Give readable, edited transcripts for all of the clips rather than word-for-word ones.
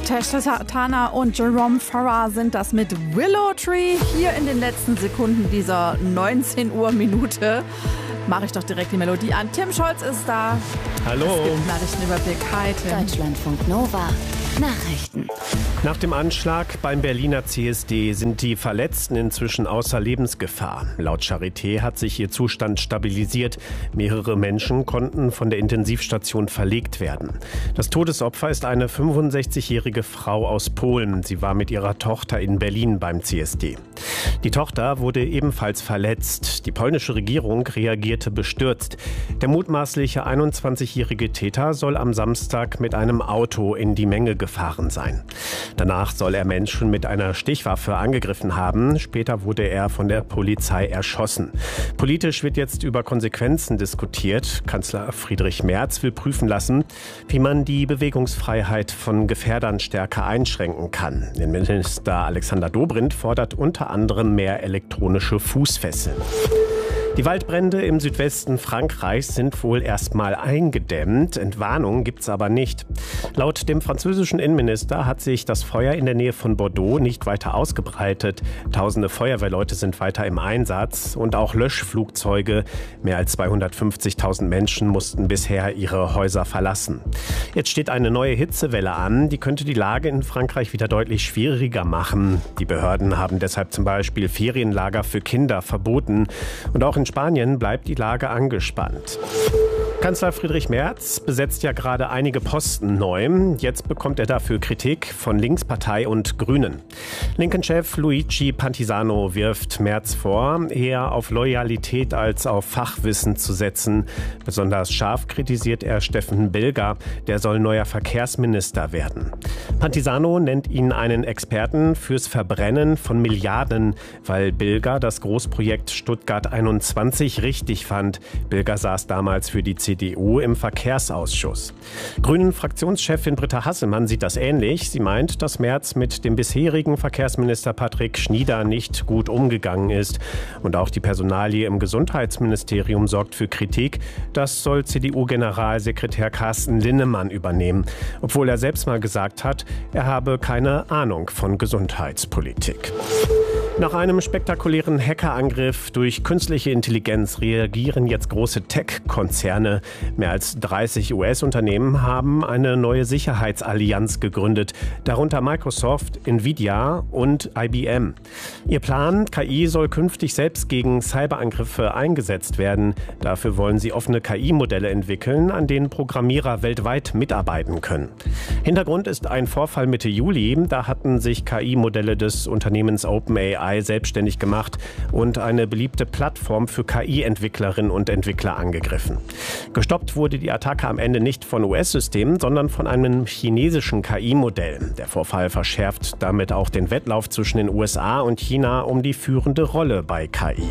Tana und Jerome Farrar sind das mit Willow Tree. Hier in den letzten Sekunden dieser 19 Uhr Minute mache ich doch direkt die Melodie an. Tim Scholz ist da. Hallo. Es gibt Nachrichtenüberblick. Hi, Tim. Deutschlandfunk Nova. Nachrichten. Nach dem Anschlag beim Berliner CSD sind die Verletzten inzwischen außer Lebensgefahr. Laut Charité hat sich ihr Zustand stabilisiert. Mehrere Menschen konnten von der Intensivstation verlegt werden. Das Todesopfer ist eine 65-jährige Frau aus Polen. Sie war mit ihrer Tochter in Berlin beim CSD. Die Tochter wurde ebenfalls verletzt. Die polnische Regierung reagierte bestürzt. Der mutmaßliche 21-jährige Täter soll am Samstag mit einem Auto in die Menge gefahren sein. Danach soll er Menschen mit einer Stichwaffe angegriffen haben. Später wurde er von der Polizei erschossen. Politisch wird jetzt über Konsequenzen diskutiert. Kanzler Friedrich Merz will prüfen lassen, wie man die Bewegungsfreiheit von Gefährdern stärker einschränken kann. Innenminister Alexander Dobrindt fordert unter anderem mehr elektronische Fußfesseln. Die Waldbrände im Südwesten Frankreichs sind wohl erstmal eingedämmt. Entwarnung gibt's aber nicht. Laut dem französischen Innenminister hat sich das Feuer in der Nähe von Bordeaux nicht weiter ausgebreitet. Tausende Feuerwehrleute sind weiter im Einsatz und auch Löschflugzeuge. Mehr als 250.000 Menschen mussten bisher ihre Häuser verlassen. Jetzt steht eine neue Hitzewelle an. Die könnte die Lage in Frankreich wieder deutlich schwieriger machen. Die Behörden haben deshalb zum Beispiel Ferienlager für Kinder verboten. Und auch in Spanien bleibt die Lage angespannt. Kanzler Friedrich Merz besetzt ja gerade einige Posten neu. Jetzt bekommt er dafür Kritik von Linkspartei und Grünen. Linken-Chef Luigi Pantisano wirft Merz vor, eher auf Loyalität als auf Fachwissen zu setzen. Besonders scharf kritisiert er Steffen Bilger, der soll neuer Verkehrsminister werden. Pantisano nennt ihn einen Experten fürs Verbrennen von Milliarden, weil Bilger das Großprojekt Stuttgart 21 richtig fand. Bilger saß damals für die CDU im Verkehrsausschuss. Grünen-Fraktionschefin Britta Hasselmann sieht das ähnlich. Sie meint, dass Merz mit dem bisherigen Verkehrsminister Patrick Schnieder nicht gut umgegangen ist. Und auch die Personalie im Gesundheitsministerium sorgt für Kritik. Das soll CDU-Generalsekretär Carsten Linnemann übernehmen, obwohl er selbst mal gesagt hat, er habe keine Ahnung von Gesundheitspolitik. Nach einem spektakulären Hackerangriff durch künstliche Intelligenz reagieren jetzt große Tech-Konzerne. Mehr als 30 US-Unternehmen haben eine neue Sicherheitsallianz gegründet, darunter Microsoft, Nvidia und IBM. Ihr Plan, KI soll künftig selbst gegen Cyberangriffe eingesetzt werden. Dafür wollen sie offene KI-Modelle entwickeln, an denen Programmierer weltweit mitarbeiten können. Hintergrund ist ein Vorfall Mitte Juli. Da hatten sich KI-Modelle des Unternehmens OpenAI selbstständig gemacht und eine beliebte Plattform für KI-Entwicklerinnen und Entwickler angegriffen. Gestoppt wurde die Attacke am Ende nicht von US-Systemen, sondern von einem chinesischen KI-Modell. Der Vorfall verschärft damit auch den Wettlauf zwischen den USA und China um die führende Rolle bei KI.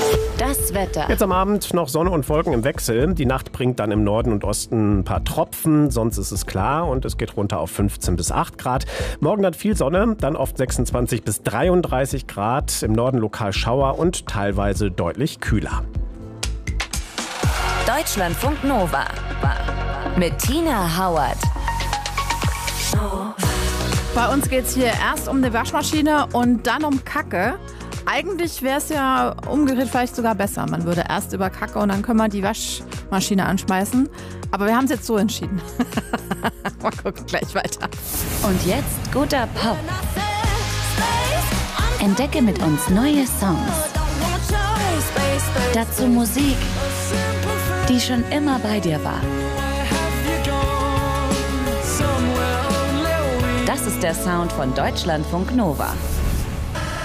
Das Wetter. Jetzt am Abend noch Sonne und Wolken im Wechsel. Die Nacht bringt dann im Norden und Osten ein paar Tropfen. Sonst ist es klar und es geht runter auf 15 bis 8 Grad. Morgen dann viel Sonne, dann oft 26 bis 33 Grad. Im Norden lokal Schauer und teilweise deutlich kühler. Deutschlandfunk Nova. Mit Tina Hauert. Bei uns geht es hier erst um eine Waschmaschine und dann um Kacke. Eigentlich wäre es ja umgekehrt vielleicht sogar besser. Man würde erst über Kacke und dann können wir die Waschmaschine anschmeißen. Aber wir haben es jetzt so entschieden. Mal gucken, gleich weiter. Und jetzt guter Pop. Entdecke mit uns neue Songs. Dazu Musik, die schon immer bei dir war. Das ist der Sound von Deutschlandfunk Nova.